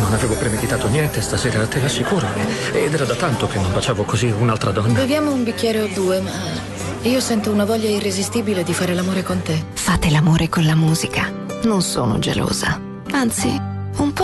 Non avevo premeditato niente stasera, te l'assicuro. Ed era da tanto che non baciavo così un'altra donna. Beviamo un bicchiere o due, ma io sento una voglia irresistibile di fare l'amore con te. Fate l'amore con la musica. Non sono gelosa. Anzi, un po'